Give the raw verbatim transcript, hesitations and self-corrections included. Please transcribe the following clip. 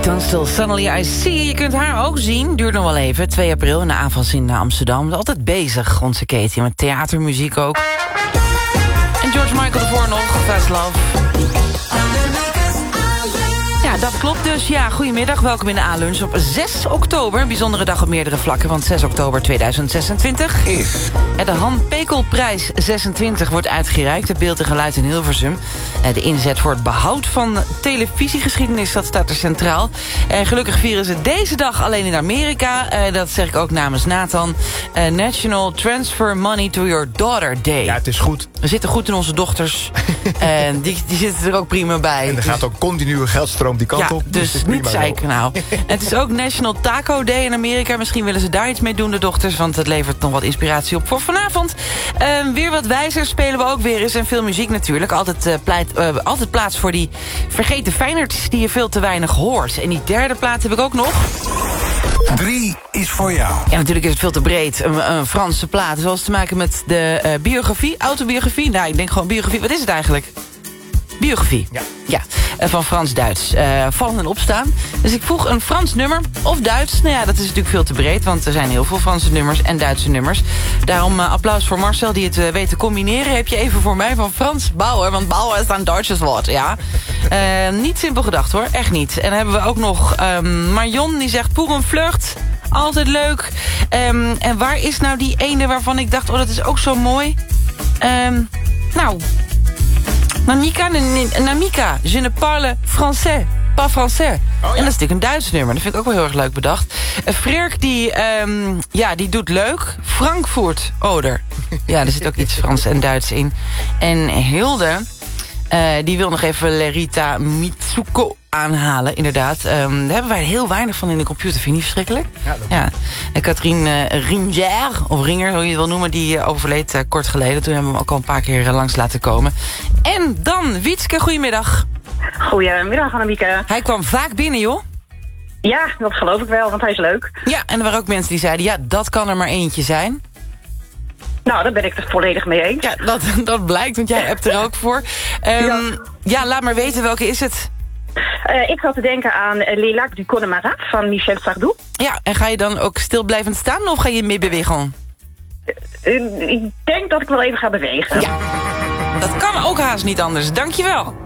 Dan Still Suddenly I See. Je kunt haar ook zien. Duurt nog wel even. twee april in de avonds in Amsterdam. Altijd bezig, onze Katie. Met theatermuziek ook. En George Michael ervoor nog. Fast Love. Ja, dat klopt dus. Ja, goedemiddag. Welkom in de A-lunch op zes oktober. Een bijzondere dag op meerdere vlakken, want zes oktober tweeduizend zesentwintig... is... De Han Pekelprijs zesentwintig wordt uitgereikt. Het beeld en geluid in Hilversum. De inzet voor het behoud van televisiegeschiedenis, dat staat er centraal. En gelukkig vieren ze deze dag alleen in Amerika. Dat zeg ik ook namens Nathan. National Transfer Money to Your Daughter Day. Ja, het is goed. We zitten goed in onze dochters. En die, die zitten er ook prima bij. En er gaat ook continue geldstroom die kant ja, op. Dus, dus niet zeiken nou. Het is ook National Taco Day in Amerika. Misschien willen ze daar iets mee doen, de dochters. Want het levert nog wat inspiratie op voor vanavond. Uh, weer wat wijzer spelen we ook weer eens. En veel muziek natuurlijk. Altijd, uh, pleit, uh, altijd plaats voor die vergeten Feyenoords die je veel te weinig hoort. En die derde plaat heb ik ook nog. Drie is voor jou. Ja, natuurlijk is het veel te breed. Een, een Franse plaat. Zoals te maken met de uh, biografie, autobiografie. Nou, ik denk gewoon biografie. Wat is het eigenlijk? Biografie. Ja. Ja, van Frans-Duits. Uh, vallen en opstaan. Dus ik vroeg een Frans nummer of Duits. Nou ja, dat is natuurlijk veel te breed, want er zijn heel veel Franse nummers en Duitse nummers. Daarom uh, applaus voor Marcel, die het uh, weet te combineren. Heb je even voor mij van Frans bouwen, want bouwen is een Duitses woord, ja. Uh, niet simpel gedacht hoor, echt niet. En dan hebben we ook nog um, Marion, die zegt pour een vlucht. Altijd leuk. Um, en waar is nou die ene waarvan ik dacht, oh dat is ook zo mooi. Um, nou... Namika, Namika, je ne parle français, pas français. Oh, ja. En dat is natuurlijk een Duits nummer, dat vind ik ook wel heel erg leuk bedacht. Uh, Freerk, die, um, ja, die doet leuk. Frankfurt Oder. Ja, er zit ook iets Frans en Duits in. En Hilde, uh, die wil nog even Lerita Mitsuko aanhalen, inderdaad. Um, daar hebben wij heel weinig van in de computer. Vind je niet verschrikkelijk? Ja. Dat... ja. En Catherine uh, Ringer, of Ringer, hoe je het wil noemen, die uh, overleed uh, kort geleden. Toen hebben we hem ook al een paar keer uh, langs laten komen. En dan, Wietske, goedemiddag. Goedemiddag, Annemieke. Hij kwam vaak binnen, joh. Ja, dat geloof ik wel, want hij is leuk. Ja, en er waren ook mensen die zeiden, ja, dat kan er maar eentje zijn. Nou, daar ben ik het volledig mee eens. Ja, dat, dat blijkt, want jij hebt er ook voor. Um, ja. ja, laat maar weten, welke is het? Uh, ik zat te denken aan uh, Les Lacs du Connemara van Michel Sardou. Ja, en ga je dan ook stil blijvend staan of ga je mee bewegen? Uh, uh, ik denk dat ik wel even ga bewegen. Ja, dat kan ook haast niet anders. Dankjewel.